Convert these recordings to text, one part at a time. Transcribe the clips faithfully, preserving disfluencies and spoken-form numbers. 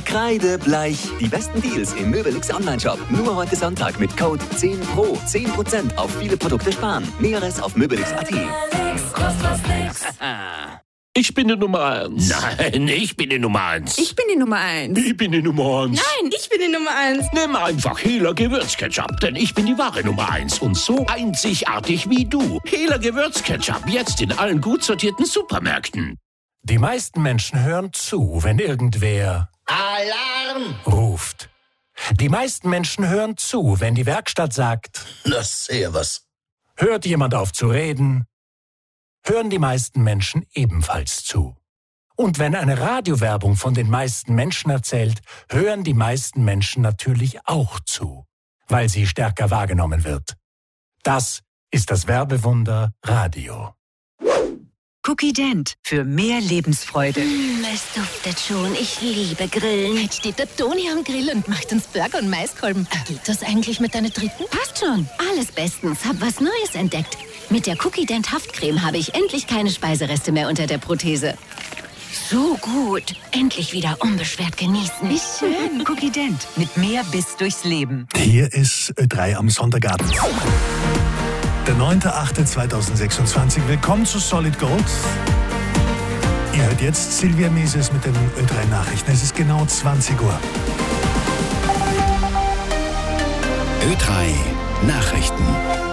Kreidebleich. Die besten Deals im Möbelix Online-Shop. Nur heute Sonntag mit Code zehn Pro. zehn Prozent auf viele Produkte sparen. Näheres auf möbelix punkt at. Ich bin die Nummer eins. Nein, ich bin die Nummer eins. Ich bin die Nummer eins. Ich bin die Nummer eins. Nein, ich bin die Nummer eins. Nimm einfach Hela Gewürzketchup, denn ich bin die wahre Nummer eins und so einzigartig wie du. Hela Gewürzketchup, jetzt in allen gut sortierten Supermärkten. Die meisten Menschen hören zu, wenn irgendwer Alarm ruft. Die meisten Menschen hören zu, wenn die Werkstatt sagt, na servus. Hört jemand auf zu reden, hören die meisten Menschen ebenfalls zu. Und wenn eine Radiowerbung von den meisten Menschen erzählt, hören die meisten Menschen natürlich auch zu, weil sie stärker wahrgenommen wird. Das ist das Werbewunder Radio. Cookie Dent für mehr Lebensfreude. Mm, es duftet schon. Ich liebe Grillen. Jetzt steht der Toni am Grill und macht uns Burger und Maiskolben. Geht das eigentlich mit deiner dritten? Passt schon. Alles bestens. Hab was Neues entdeckt. Mit der Cookie Dent Haftcreme habe ich endlich keine Speisereste mehr unter der Prothese. So gut. Endlich wieder unbeschwert genießen. Wie schön. Cookie Dent. Mit mehr Biss durchs Leben. Hier ist Ö drei am Sonntagabend. Der neunter achter zweitausendsechsundzwanzig. Willkommen zu Solid Gold. Ihr hört jetzt Silvia Meses mit den Ö drei Nachrichten. Es ist genau zwanzig Uhr. Ö drei Nachrichten.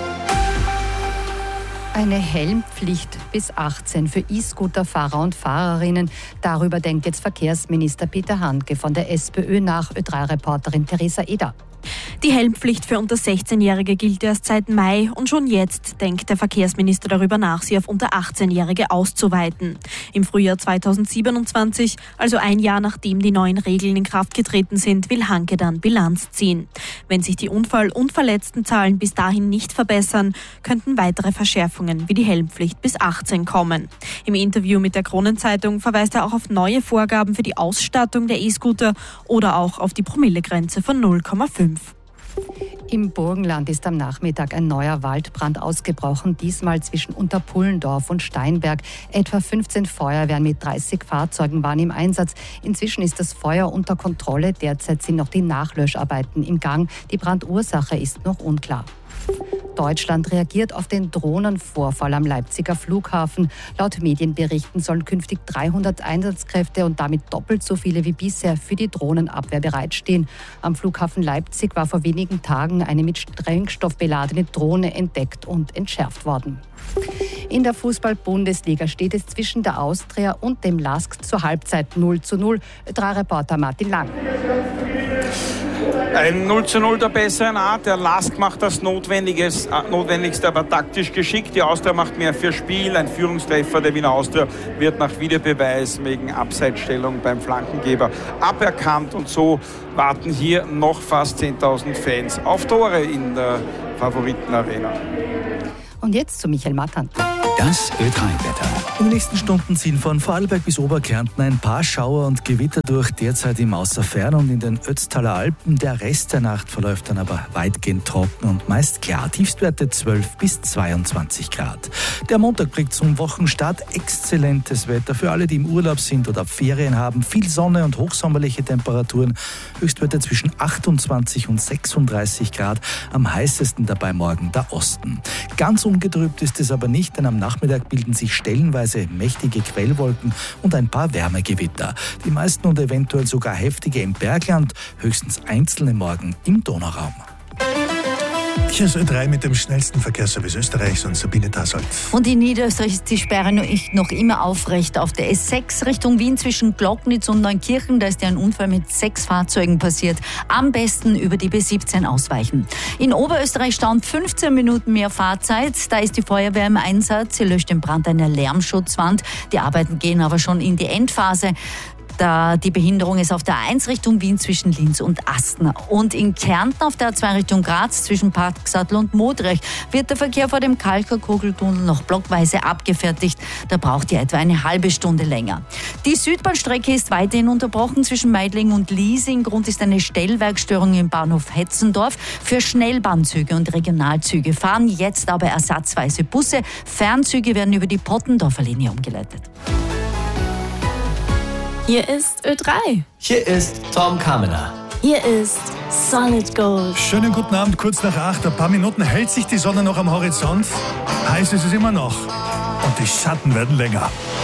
Eine Helmpflicht bis achtzehn für E-Scooter-Fahrer und Fahrerinnen. Darüber denkt jetzt Verkehrsminister Peter Handke von der SPÖ nach. Ö drei Reporterin Theresa Eder. Die Helmpflicht für unter sechzehnjährige gilt erst seit Mai und schon jetzt denkt der Verkehrsminister darüber nach, sie auf unter achtzehnjährige auszuweiten. Im Frühjahr zweitausendsiebenundzwanzig, also ein Jahr nachdem die neuen Regeln in Kraft getreten sind, will Handke dann Bilanz ziehen. Wenn sich die Unfall- und Verletztenzahlen bis dahin nicht verbessern, könnten weitere Verschärfungen wie die Helmpflicht bis achtzehn kommen. Im Interview mit der Kronenzeitung verweist er auch auf neue Vorgaben für die Ausstattung der E-Scooter oder auch auf die Promillegrenze von null Komma fünf. Im Burgenland ist am Nachmittag ein neuer Waldbrand ausgebrochen, diesmal zwischen Unterpullendorf und Steinberg. Etwa fünfzehn Feuerwehren mit dreißig Fahrzeugen waren im Einsatz. Inzwischen ist das Feuer unter Kontrolle. Derzeit sind noch die Nachlöscharbeiten im Gang. Die Brandursache ist noch unklar. Deutschland reagiert auf den Drohnenvorfall am Leipziger Flughafen. Laut Medienberichten sollen künftig dreihundert Einsatzkräfte und damit doppelt so viele wie bisher für die Drohnenabwehr bereitstehen. Am Flughafen Leipzig war vor wenigen Tagen eine mit Sprengstoff beladene Drohne entdeckt und entschärft worden. In der Fußball-Bundesliga steht es zwischen der Austria und dem LASK zur Halbzeit null zu null. Ö drei Reporter Martin Lang. Ein null zu null der besseren Art. Der LASK macht das Notwendiges, Notwendigste, aber taktisch geschickt. Die Austria macht mehr für Spiel. Ein Führungstreffer der Wiener Austria wird nach Videobeweis wegen Abseitsstellung beim Flankengeber aberkannt. Und so warten hier noch fast zehntausend Fans auf Tore in der Favoritenarena. Und jetzt zu Michael Mattern. Das Ö drei Wetter. In den nächsten Stunden ziehen von Vorarlberg bis Oberkärnten ein paar Schauer und Gewitter durch, derzeit im Außerfern und in den Ötztaler Alpen. Der Rest der Nacht verläuft dann aber weitgehend trocken und meist klar. Tiefstwerte zwölf bis zweiundzwanzig Grad. Der Montag bringt zum Wochenstart exzellentes Wetter für alle, die im Urlaub sind oder Ferien haben. Viel Sonne und hochsommerliche Temperaturen. Höchstwerte zwischen achtundzwanzig und sechsunddreißig Grad. Am heißesten dabei morgen der Osten. Ganz ungetrübt ist es aber nicht, denn am Nachmittag bilden sich stellenweise mächtige Quellwolken und ein paar Wärmegewitter. Die meisten und eventuell sogar heftige im Bergland, höchstens einzelne morgen im Donauraum. Hier ist Ö drei mit dem schnellsten Verkehrsservice Österreichs und Sabine Dassold. Und in Niederösterreich ist die Sperre noch immer aufrecht auf der S sechs Richtung Wien zwischen Glocknitz und Neunkirchen. Da ist ja ein Unfall mit sechs Fahrzeugen passiert. Am besten über die B siebzehn ausweichen. In Oberösterreich staunt fünfzehn Minuten mehr Fahrzeit. Da ist die Feuerwehr im Einsatz. Sie löscht den Brand einer Lärmschutzwand. Die Arbeiten gehen aber schon in die Endphase. Da die Behinderung ist auf der A eins Richtung Wien zwischen Linz und Asten. Und in Kärnten auf der A zwei Richtung Graz zwischen Parksattel und Modrech wird der Verkehr vor dem Kalker-Kogeltunnel noch blockweise abgefertigt. Da braucht ihr etwa eine halbe Stunde länger. Die Südbahnstrecke ist weiterhin unterbrochen zwischen Meidling und Liesing. Grund ist eine Stellwerkstörung im Bahnhof Hetzendorf. Für Schnellbahnzüge und Regionalzüge fahren jetzt aber ersatzweise Busse. Fernzüge werden über die Pottendorfer Linie umgeleitet. Hier ist Ö drei. Hier ist Tom Kamener. Hier ist Solid Gold. Schönen guten Abend, kurz nach acht. Ein paar Minuten hält sich die Sonne noch am Horizont. Heiß ist es immer noch. Und die Schatten werden länger.